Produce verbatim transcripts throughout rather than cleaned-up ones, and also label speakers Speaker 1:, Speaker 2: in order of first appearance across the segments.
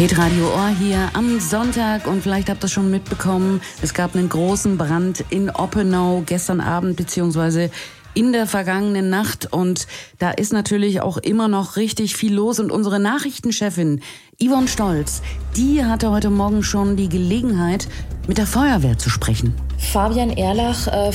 Speaker 1: Hitradio Ohr hier am Sonntag und vielleicht habt ihr es schon mitbekommen, es gab einen großen Brand in Oppenau gestern Abend beziehungsweise in der vergangenen Nacht und da ist natürlich auch immer noch richtig viel los und unsere Nachrichtenchefin Yvonne Stolz, die hatte heute Morgen schon die Gelegenheit, mit der Feuerwehr zu sprechen.
Speaker 2: Fabian Erlach, äh,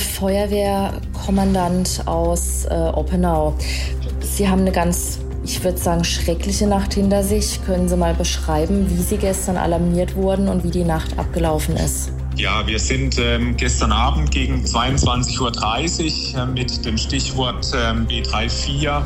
Speaker 2: Feuerwehrkommandant aus äh, Oppenau. Sie haben eine ganz, ich würde sagen, schreckliche Nacht hinter sich. Können Sie mal beschreiben, wie Sie gestern alarmiert wurden und wie die Nacht abgelaufen ist?
Speaker 3: Ja, wir sind ähm, gestern Abend gegen zweiundzwanzig Uhr dreißig äh, mit dem Stichwort ähm, B drei vier,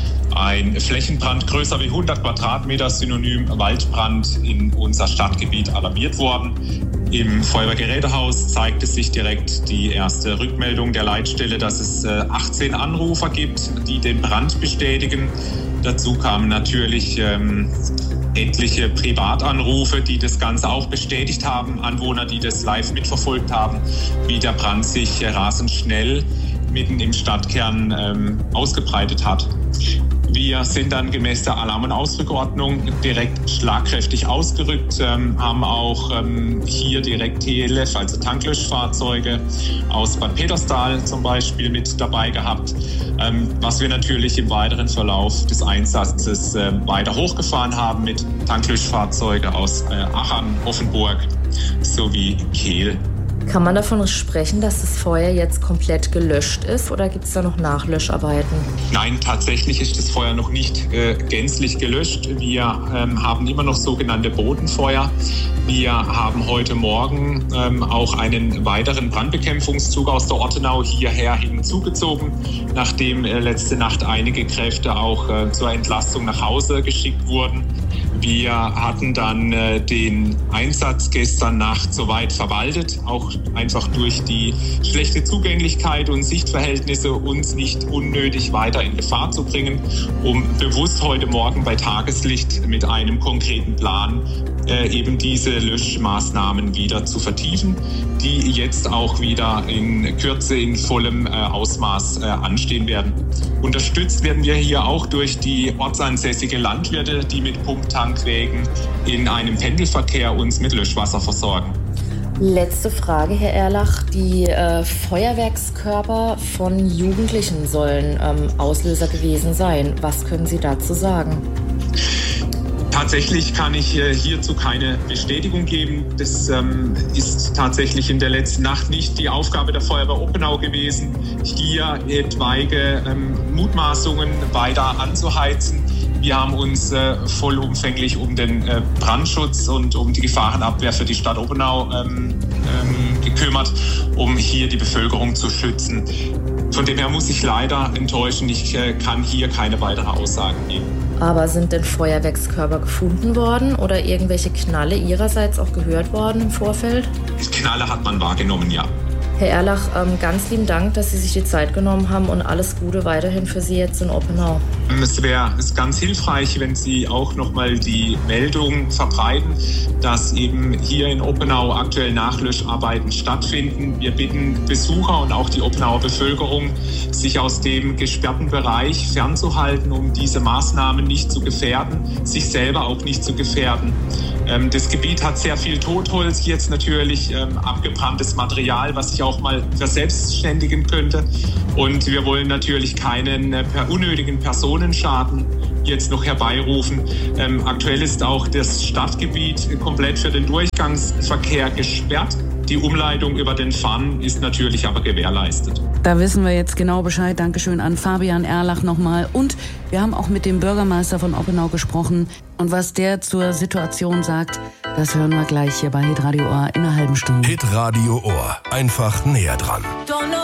Speaker 3: ein Flächenbrand größer wie hundert Quadratmeter, synonym Waldbrand in unser Stadtgebiet alarmiert worden. Im Feuerwehrgerätehaus zeigte sich direkt die erste Rückmeldung der Leitstelle, dass es äh, achtzehn Anrufer gibt, die den Brand bestätigen. Dazu kamen natürlich ähm, etliche Privatanrufe, die das Ganze auch bestätigt haben, Anwohner, die das live mitverfolgt haben, wie der Brand sich äh, rasend schnell mitten im Stadtkern ähm, ausgebreitet hat. Wir sind dann gemäß der Alarm- und Ausrückordnung direkt schlagkräftig ausgerückt, ähm, haben auch ähm, hier direkt T L F, also Tanklöschfahrzeuge aus Bad Petersdahl zum Beispiel mit dabei gehabt, ähm, was wir natürlich im weiteren Verlauf des Einsatzes äh, weiter hochgefahren haben mit Tanklöschfahrzeuge aus äh, Achern, Offenburg sowie Kehl.
Speaker 2: Kann man davon sprechen, dass das Feuer jetzt komplett gelöscht ist oder gibt es da noch Nachlöscharbeiten?
Speaker 3: Nein, tatsächlich ist das Feuer noch nicht äh, gänzlich gelöscht. Wir ähm, haben immer noch sogenannte Bodenfeuer. Wir haben heute Morgen ähm, auch einen weiteren Brandbekämpfungszug aus der Ortenau hierher hinzugezogen, nachdem äh, letzte Nacht einige Kräfte auch äh, zur Entlastung nach Hause geschickt wurden. Wir hatten dann äh, den Einsatz gestern Nacht soweit verwaltet, auch einfach durch die schlechte Zugänglichkeit und Sichtverhältnisse uns nicht unnötig weiter in Gefahr zu bringen, um bewusst heute Morgen bei Tageslicht mit einem konkreten Plan äh, eben diese Löschmaßnahmen wieder zu vertiefen, die jetzt auch wieder in Kürze in vollem äh, Ausmaß äh, anstehen werden. Unterstützt werden wir hier auch durch die ortsansässige Landwirte, die mit Pumptankwägen in einem Pendelverkehr uns mit Löschwasser versorgen.
Speaker 2: Letzte Frage, Herr Erlach. Die äh, Feuerwerkskörper von Jugendlichen sollen ähm, Auslöser gewesen sein. Was können Sie dazu sagen?
Speaker 3: Tatsächlich kann ich äh, hierzu keine Bestätigung geben. Das ähm, ist tatsächlich in der letzten Nacht nicht die Aufgabe der Feuerwehr Oppenau gewesen, hier etwaige ähm, Mutmaßungen weiter anzuheizen. Wir haben uns äh, vollumfänglich um den äh, Brandschutz und um die Gefahrenabwehr für die Stadt Oppenau ähm, ähm, gekümmert, um hier die Bevölkerung zu schützen. Von dem her muss ich leider enttäuschen, ich äh, kann hier keine weitere Aussagen geben.
Speaker 2: Aber sind denn Feuerwerkskörper gefunden worden oder irgendwelche Knalle Ihrerseits auch gehört worden im Vorfeld?
Speaker 3: Knalle hat man wahrgenommen, ja.
Speaker 2: Herr Erlach, ganz lieben Dank, dass Sie sich die Zeit genommen haben und alles Gute weiterhin für Sie jetzt in Oppenau.
Speaker 3: Es wäre ganz hilfreich, wenn Sie auch noch mal die Meldung verbreiten, dass eben hier in Oppenau aktuell Nachlöscharbeiten stattfinden. Wir bitten Besucher und auch die Oppenauer Bevölkerung, sich aus dem gesperrten Bereich fernzuhalten, um diese Maßnahmen nicht zu gefährden, sich selber auch nicht zu gefährden. Das Gebiet hat sehr viel Totholz, jetzt natürlich ähm, abgebranntes Material, was sich auch mal verselbstständigen könnte. Und wir wollen natürlich keinen äh, per unnötigen Personenschaden jetzt noch herbeirufen. Ähm, aktuell ist auch das Stadtgebiet komplett für den Durchgangsverkehr gesperrt. Die Umleitung über den Fann ist natürlich aber gewährleistet.
Speaker 1: Da wissen wir jetzt genau Bescheid. Dankeschön an Fabian Erlach nochmal. Und wir haben auch mit dem Bürgermeister von Oppenau gesprochen. Und was der zur Situation sagt, das hören wir gleich hier bei Hitradio Ohr in einer halben Stunde.
Speaker 4: Hitradio Ohr. Einfach näher dran.